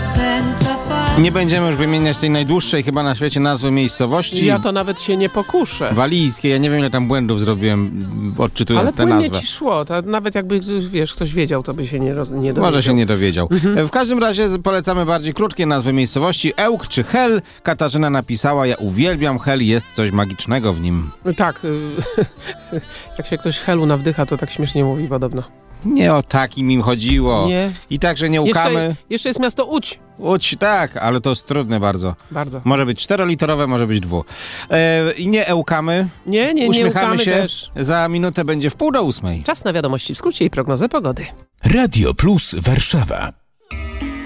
Nie będziemy już wymieniać tej najdłuższej chyba na świecie nazwy miejscowości. Ja to nawet się nie pokuszę. Walijskiej. Ja nie wiem, ile tam błędów zrobiłem, odczytując tę Ale nazwę. płynnie ci szło. To nawet jakby, wiesz, ktoś wiedział, to by się nie dowiedział. Może się nie dowiedział. W każdym razie polecamy bardziej krótkie nazwy miejscowości. Ełk czy Hel. Katarzyna napisała, ja uwielbiam Hel, jest coś magicznego w nim. Tak. Jak się ktoś Helu nawdycha, to tak śmiesznie mówi podobno. Nie o takim im chodziło. Nie. I także nie łkamy. Jeszcze jest miasto Łódź. Łódź, tak, ale to jest trudne bardzo. Bardzo. Może być 4-literowe, może być 2. I nie ełkamy. Nie Uśmiechamy się. też. Za minutę będzie 7:30. Czas na wiadomości w skrócie i prognozę pogody. Radio Plus Warszawa.